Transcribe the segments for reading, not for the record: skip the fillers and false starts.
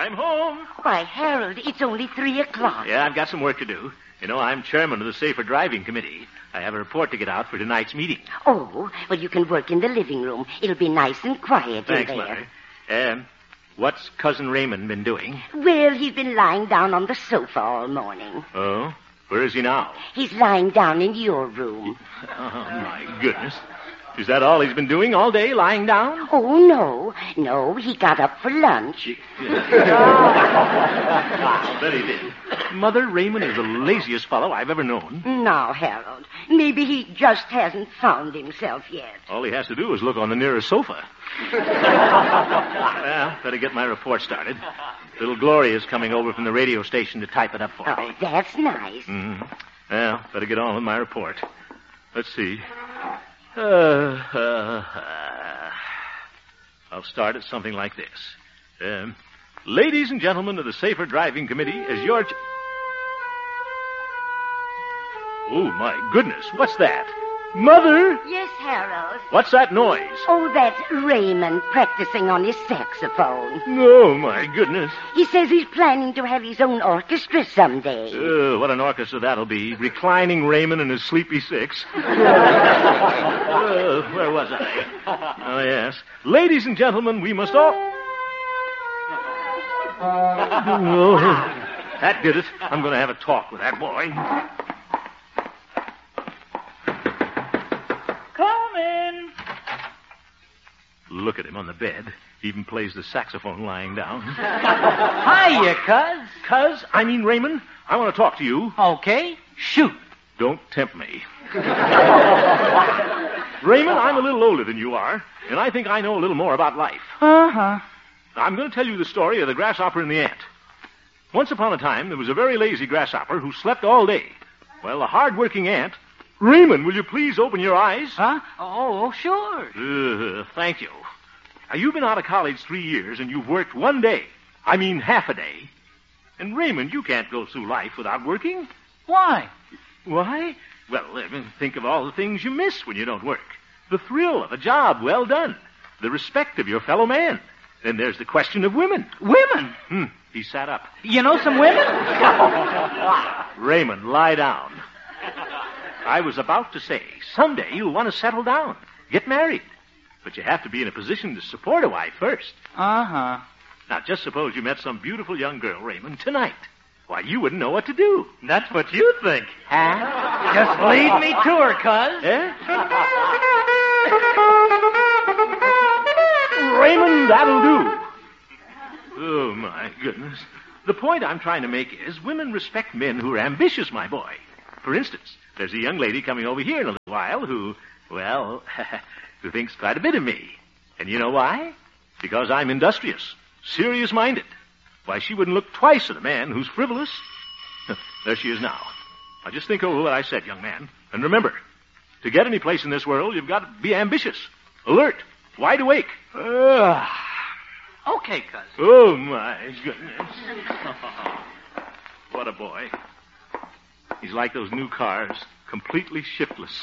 I'm home. Why, Harold, it's only 3 o'clock. Yeah, I've got some work to do. You know, I'm chairman of the Safer Driving Committee. I have a report to get out for tonight's meeting. Oh, well, you can work in the living room. It'll be nice and quiet Thanks, in there. Mother. What's Cousin Raymond been doing? Well, he's been lying down on the sofa all morning. Oh? Where is he now? He's lying down in your room. Oh, my goodness. Is that all he's been doing all day, lying down? Oh, no. No, he got up for lunch. I'll bet he did. Mother, Raymond is the laziest fellow I've ever known. Now, Harold, maybe he just hasn't found himself yet. All he has to do is look on the nearest sofa. Well, better get my report started. Little Gloria's coming over from the radio station to type it up for me. Oh, that's nice. Mm-hmm. Well, better get on with my report. Let's see. I'll start at something like this. Ladies and gentlemen of the Safer Driving Committee, as your... Oh, my goodness, what's that? Mother! Yes, Harold. What's that noise? Oh, that's Raymond practicing on his saxophone. Oh, my goodness. He says he's planning to have his own orchestra someday. What an orchestra that'll be. Reclining Raymond and his Sleepy Six. Where was I? Oh, yes. Ladies and gentlemen, we must all... Oh, that did it. I'm going to have a talk with that boy. Look at him on the bed. He even plays the saxophone lying down. Hiya, Cuz. Cuz, I mean Raymond, I want to talk to you. Okay, shoot. Don't tempt me. Raymond, I'm a little older than you are, and I think I know a little more about life. Uh-huh. I'm going to tell you the story of the grasshopper and the ant. Once upon a time, there was a very lazy grasshopper who slept all day. Well, the hard-working ant... Raymond, will you please open your eyes? Huh? Oh, sure. Thank you. Now, you've been out of college 3 years, and you've worked 1 day. I mean, half a day. And, Raymond, you can't go through life without working. Why? Why? Well, think of all the things you miss when you don't work. The thrill of a job well done. The respect of your fellow man. Then there's the question of women. Women? He sat up. You know some women? Raymond, lie down. I was about to say, someday you'll want to settle down, get married. But you have to be in a position to support a wife first. Uh-huh. Now, just suppose you met some beautiful young girl, Raymond, tonight. Why, you wouldn't know what to do. That's what you think. Huh? Just lead me to her, Cuz. Eh? Raymond, that'll do. Oh, my goodness. The point I'm trying to make is women respect men who are ambitious, my boy. For instance, there's a young lady coming over here in a little while who thinks quite a bit of me. And you know why? Because I'm industrious, serious-minded. Why, she wouldn't look twice at a man who's frivolous. There she is now. Now, just think over what I said, young man. And remember, to get any place in this world, you've got to be ambitious, alert, wide awake. Okay, Cuz. Oh, my goodness. What a boy. He's like those new cars, completely shiftless.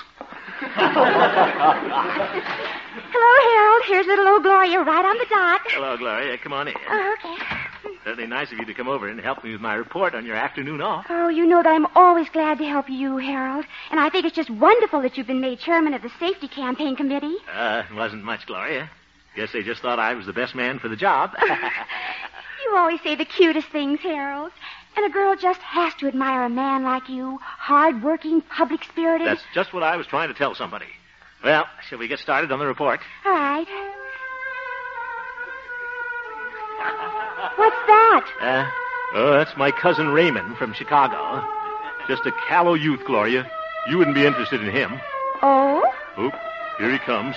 Hello, Harold. Here's little old Gloria right on the dock. Hello, Gloria. Come on in. Oh, okay. Certainly nice of you to come over and help me with my report on your afternoon off. Oh, you know that I'm always glad to help you, Harold. And I think it's just wonderful that you've been made chairman of the Safety Campaign Committee. It wasn't much, Gloria. Guess they just thought I was the best man for the job. You always say the cutest things, Harold. And a girl just has to admire a man like you, hard-working, public-spirited. That's just what I was trying to tell somebody. Well, shall we get started on the report? All right. What's that? That's my cousin Raymond from Chicago. Just a callow youth, Gloria. You wouldn't be interested in him. Oh? Oop, here he comes.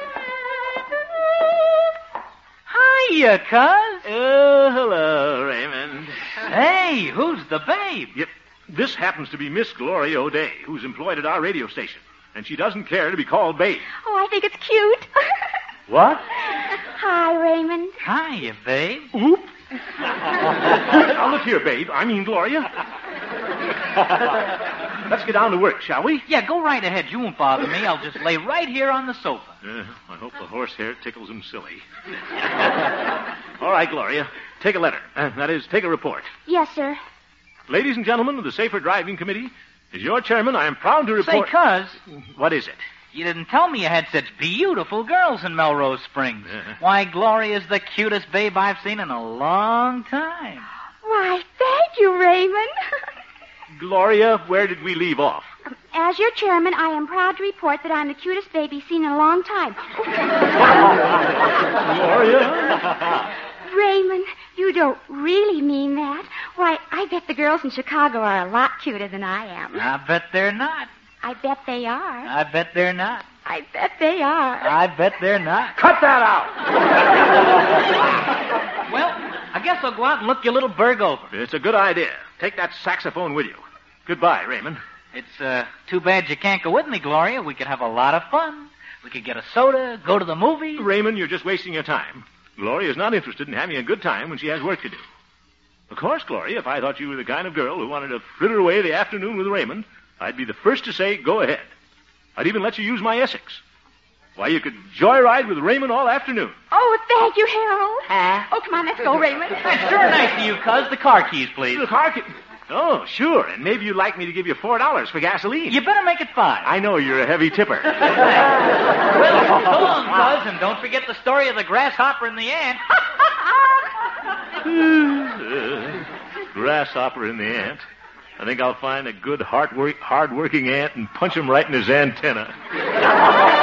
Hiya, Cuz. Oh, hello, Raymond. Hey, who's the babe? Yep. This happens to be Miss Gloria O'Day, who's employed at our radio station. And she doesn't care to be called babe. Oh, I think it's cute. What? Hi, Raymond. Hiya, babe. Oop. Now, look here, babe. I mean, Gloria. Let's get down to work, shall we? Yeah, go right ahead. You won't bother me. I'll just lay right here on the sofa. I hope the horsehair tickles him silly. All right, Gloria. take a letter. That is, take a report. Yes, sir. Ladies and gentlemen of the Safer Driving Committee, as your chairman, I am proud to report... Say, Cuz, What is it? you didn't tell me you had such beautiful girls in Melrose Springs. Why, Gloria's the cutest babe I've seen in a long time. Why, thank you, Raymond. Gloria, where did we leave off? As your chairman, I am proud to report that I'm the cutest baby seen in a long time. Gloria? Raymond, you don't really mean that. Why, I bet the girls in Chicago are a lot cuter than I am. I bet they're not. I bet they are. I bet they're not. I bet they are. I bet they're not. Cut that out! Well, I guess I'll go out and look your little burg over. It's a good idea. Take that saxophone with you. Goodbye, Raymond. It's too bad you can't go with me, Gloria. We could have a lot of fun. We could get a soda, go to the movies. Raymond, you're just wasting your time. Gloria's not interested in having a good time when she has work to do. Of course, Gloria, if I thought you were the kind of girl who wanted to fritter away the afternoon with Raymond, I'd be the first to say, go ahead. I'd even let you use my Essex. Why, you could joyride with Raymond all afternoon. Oh, thank you, Harold. Oh, come on, let's go, Raymond. That's sure nice of you, Cuz. The car keys, please. The car key. Oh, sure. And maybe you'd like me to give you $4 for gasoline. You better make it 5. I know you're a heavy tipper. Well, so long, Cuz, and don't forget the story of the grasshopper and the ant. Grasshopper and the ant. I think I'll find a good, hard-working ant and punch him right in his antenna.